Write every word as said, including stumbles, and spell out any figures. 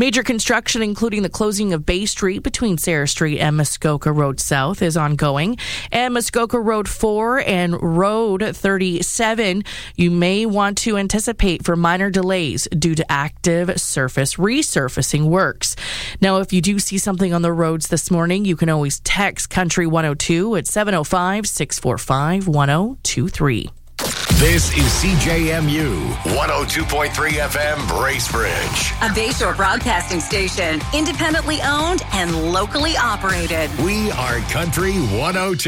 Major construction, including the closing of Bay Street between Sarah Street and Muskoka Road South, is ongoing. And Muskoka Road four and Road thirty-seven, you may want to anticipate for minor delays due to active surface resurfacing works. Now, if you do see something on the roads this morning, you can always text Country one oh two at seven oh five, six four five, one oh two three. This is C J M U one oh two point three F M Bracebridge, a Bayshore broadcasting station, independently owned and locally operated. We are Country one oh two.